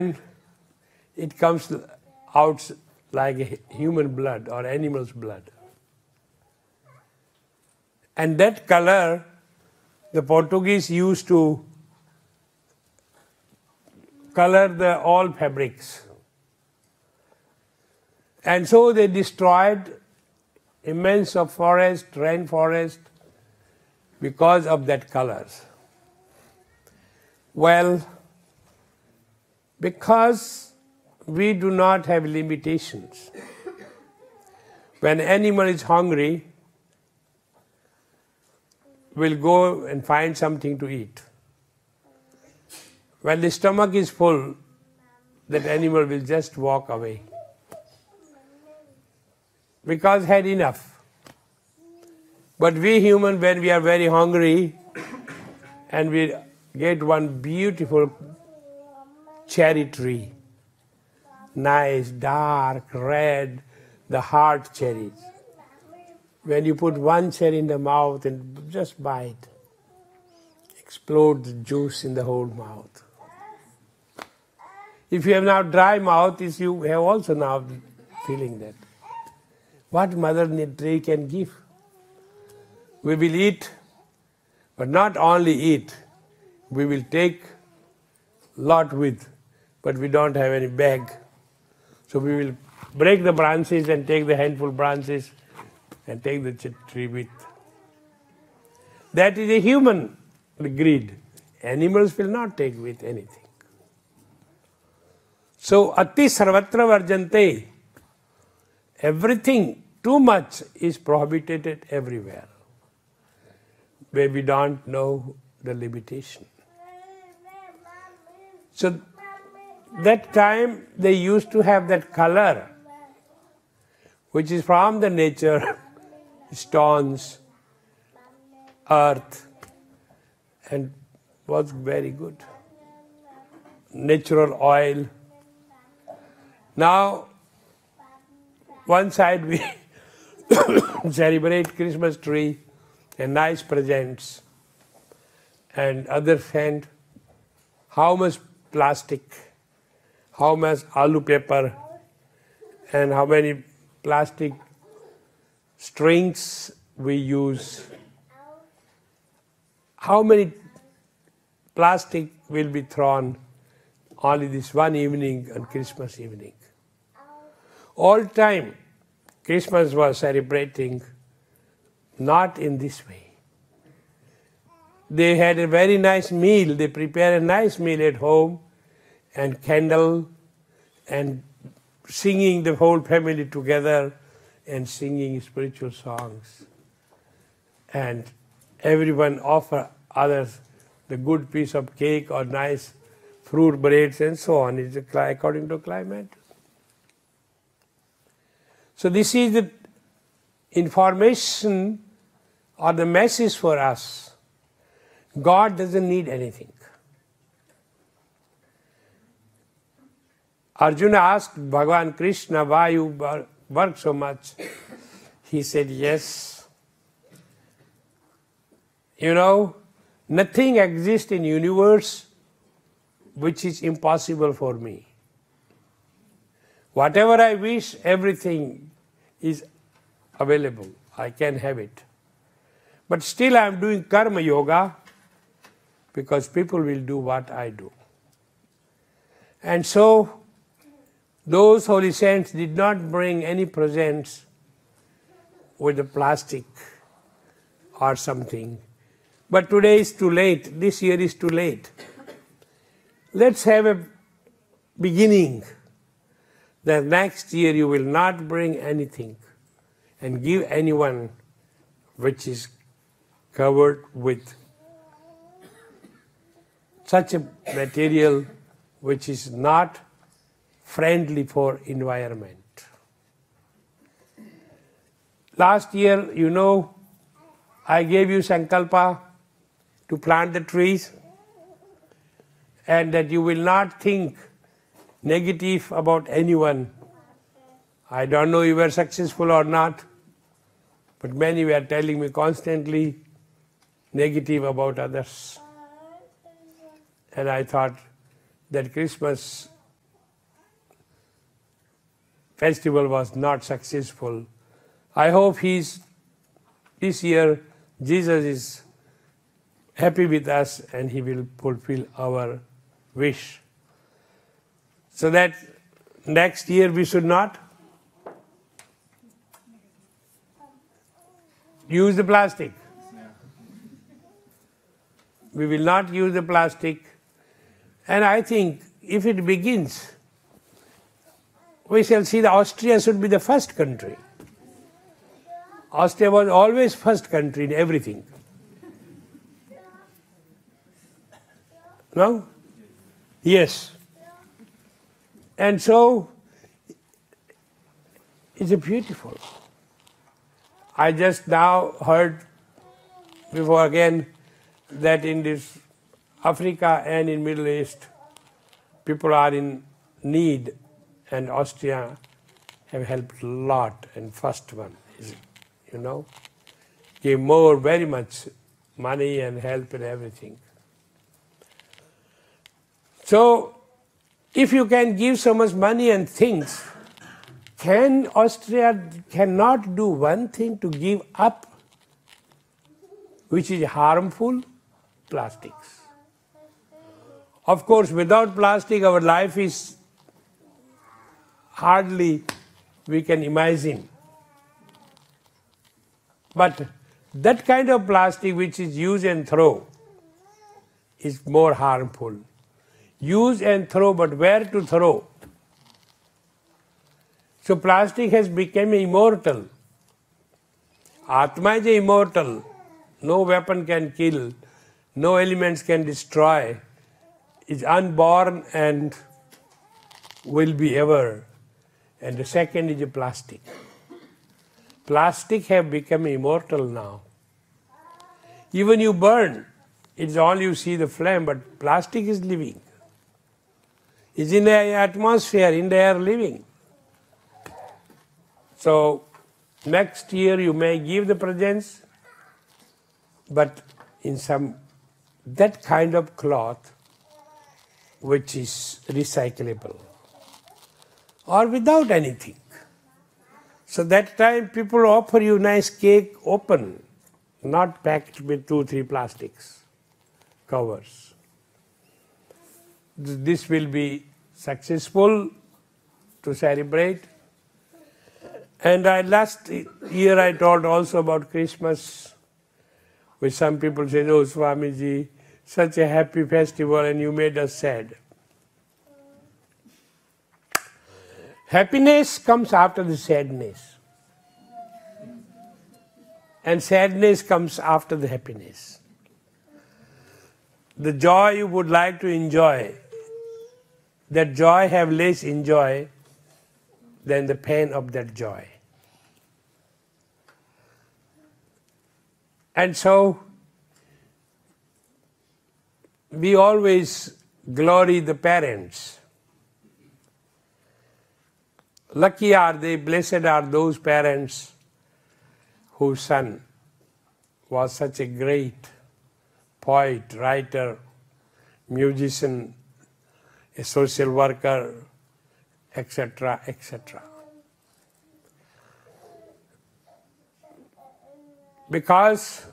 it comes out like human blood or animal's blood. And that color, the Portuguese used to color all fabrics. And so they destroyed immense of forest, rainforest, because of that colors. Well, because we do not have limitations. When animal is hungry, we'll go and find something to eat. When the stomach is full, that animal will just walk away. Because had enough. But we human, when we are very hungry and we get one beautiful cherry tree, nice, dark, red, the hard cherries. When you put one cherry in the mouth and just bite, explode the juice in the whole mouth. If you have now dry mouth, you have also now feeling that. What mother tree can give? We will eat, but not only eat, we will take lot with, but we don't have any bag. So we will break the branches and take the handful branches and take the tree with. That is a human greed. Animals will not take with anything. So ati sarvatra varjante. Everything too much is prohibited everywhere, where we don't know the limitation. So that time they used to have that color, which is from the nature, stones, earth, and was very good. Natural oil. Now, one side we celebrate Christmas tree and nice presents, and other hand, how much plastic, how much aloo paper, and how many plastic strings we use. How many plastic will be thrown only this one evening on Christmas evening. All time Christmas was celebrating not in this way. They had a very nice meal. They prepare a nice meal at home and candle and singing the whole family together and singing spiritual songs. And everyone offer others the good piece of cake or nice fruit breads and so on. It's according to climate. So this is the information or the message for us. God doesn't need anything. Arjuna asked Bhagavan Krishna, why you work so much? He said, yes. You know, nothing exists in universe which is impossible for me. Whatever I wish, everything is available. I can have it. But still I am doing karma yoga because people will do what I do. And so those holy saints did not bring any presents with the plastic or something. But today is too late. This year is too late. Let's have a beginning. The next year you will not bring anything and give anyone which is covered with such a material which is not friendly for environment. Last year, you know, I gave you sankalpa to plant the trees and that you will not think negative about anyone. I don't know if you were successful or not, but many were telling me constantly negative about others. And I thought that Christmas festival was not successful. I hope this year Jesus is happy with us and he will fulfill our wish. So that next year we should not use the plastic. We will not use the plastic. And I think if it begins, we shall see that Austria should be the first country. Austria was always first country in everything. No? Yes. And so, it's beautiful. I just now heard before again that in this Africa and in Middle East, people are in need, and Austria have helped a lot. And first one is, gave more, very much money and help and everything. So, if you can give so much money and things, can Austria cannot do one thing to give up, which is harmful? Plastics. Of course, without plastic, our life is hardly we can imagine. But that kind of plastic which is use and throw is more harmful. Use and throw, but where to throw? So plastic has become immortal. Atma is immortal. No weapon can kill. No elements can destroy. Is unborn and will be ever. And the second is a plastic. Plastic have become immortal now. Even you burn, it's all you see the flame, but plastic is living. It's in the atmosphere, in the air living. So next year you may give the presents, but in that kind of cloth which is recyclable or without anything. So that time people offer you nice cake open, not packed with 2-3 plastics covers. This will be successful to celebrate. And last year I told also about Christmas, which some people said, "Oh, Swamiji, such a happy festival and you made us sad." Happiness comes after the sadness. And sadness comes after the happiness. The joy you would like to enjoy, that joy have less enjoy than the pain of that joy. And so, we always glory the parents. Lucky are they, blessed are those parents whose son was such a great poet, writer, musician, a social worker, etc., etc. Because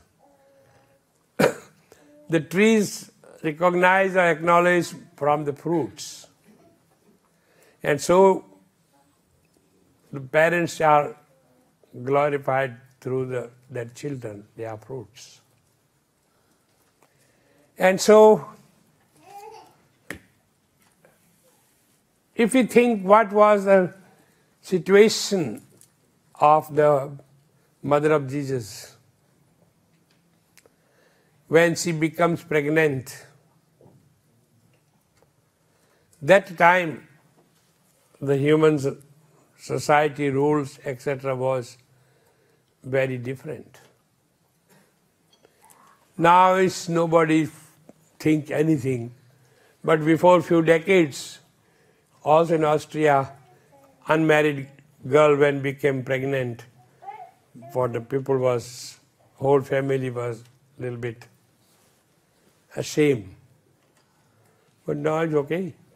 the trees recognize or acknowledge from the fruits. And so the parents are glorified through their children, their fruits. And so, if we think what was the situation of the mother of Jesus when she becomes pregnant, that time the human society rules, etc., was very different. Now it's nobody think anything, but before few decades, also in Austria, unmarried girl when became pregnant, for the people whole family was a little bit ashamed. But now it's okay.